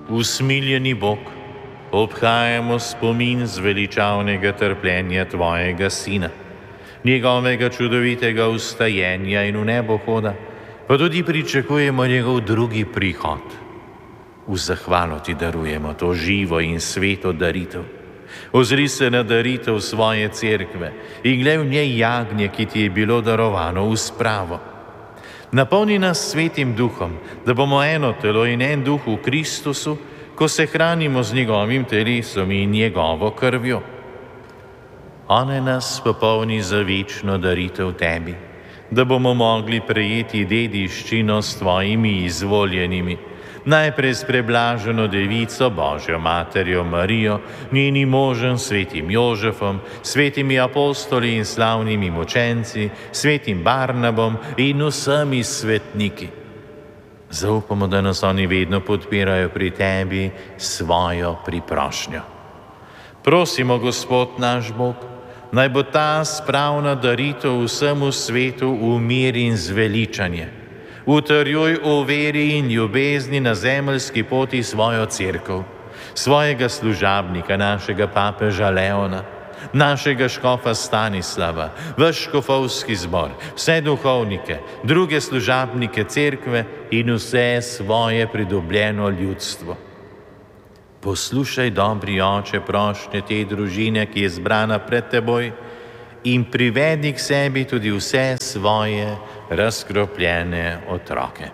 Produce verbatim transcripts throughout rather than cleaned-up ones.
Usmiljeni Bog, obhajamo spomin zveličavnega trpljenja Tvojega Sina, njegovega čudovitega vstajenja in v nebohoda, pa tudi pričakujemo njegov drugi prihod. V zahvalo Ti darujemo to živo in sveto daritev. Ozri se na daritev svoje cerkve in glej v njej jagnje, ki Ti je bilo darovano v spravo. Napolni nas svetim duhom, da bomo eno telo in en duh v Kristusu, ko se hranimo z njegovim telesom in njegovo krvjo. One nas popolni za večno daritev Tebi, da bomo mogli prejeti dediščino s Tvojimi izvoljenimi, najprej s preblaženo Devico, Božjo Materjo Marijo, njenim možem, svetim Jožefom, svetimi apostoli in slavnimi mučenci, svetim Barnabom in vsemi svetniki. Zaupamo, da nas oni vedno podpirajo pri Tebi svojo priprošnjo. Prosimo, Gospod naš Bog, naj bo ta spravna daritev vsemu svetu v mir in zveličanje. Utrjuj v veri in ljubezni na zemeljski poti svojo cerkev, svojega služabnika, našega papeža Leona, našega škofa Stanislava, vaš škofovski zbor, vse duhovnike, druge služabnike cerkve in vse svoje pridobljeno ljudstvo. Poslušaj, dobri Oče, prošnje te družine, ki je zbrana pred Teboj, in privedi k sebi tudi vse svoje razkropljene otroke.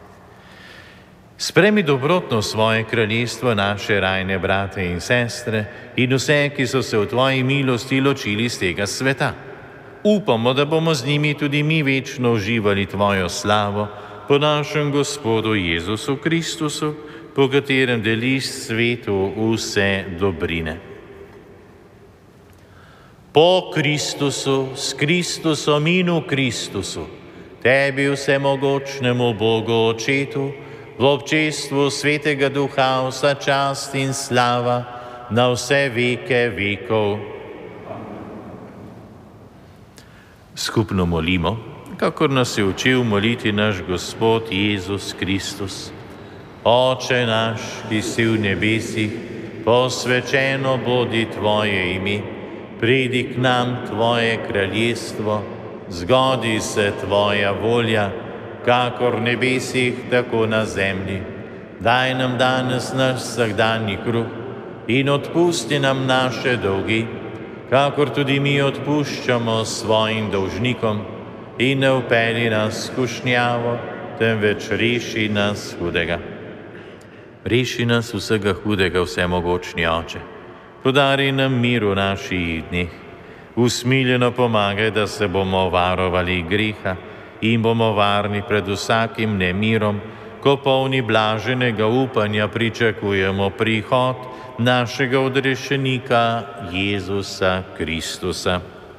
Spremi dobrotno svoje kraljestvo naše rajne brate in sestre in vse, ki so se v Tvoji milosti ločili z tega sveta. Upamo, da bomo z njimi tudi mi večno uživali Tvojo slavo po našem Gospodu Jezusu Kristusu, po katerem deliš svetu vse dobrine. Po Kristusu, s Kristusom in v Kristusu, Tebi vsemogočnemu Bogu Očetu, v občestvu Svetega Duha vsa čast in slava na vse veke vekov. Skupno molimo, kakor nas je učil moliti naš Gospod Jezus Kristus. Oče naš, ki si v nebesih, posvečeno bodi Tvoje ime, pridi k nam Tvoje kraljestvo, zgodi se Tvoja volja, kakor v nebesih, tako na zemlji. Daj nam danes naš vsakdanji kruh in odpusti nam naše dolgi, kakor tudi mi odpuščamo svojim dolžnikom, in ne vpelji nas v skušnjavo, temveč reši nas hudega. Reši nas vsega hudega, vsemogočni Oče. Podari nam mir v naših dneh. Usmiljeno pomagaj, da se bomo varovali greha in bomo varni pred vsakim nemirom, ko polni blaženega upanja pričakujemo prihod našega odrešenika Jezusa Kristusa.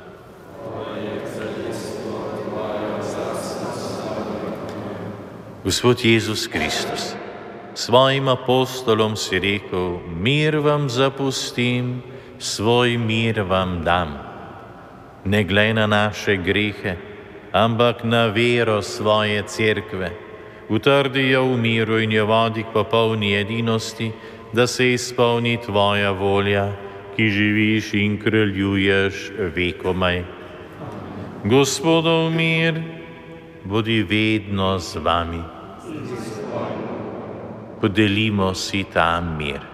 Gospod Jezus Kristus, svojim apostolom si rekel, mir vam zapustim, svoj mir vam dam. Ne glej na naše grehe, ampak na vero svoje cerkve. Utrdi jo v miru in jo vodi k popolni edinosti, da se izpolni Tvoja volja, ki živiš in kraljuješ vekomaj. Gospodov mir, bodi vedno z vami. Podelimo si ta mir.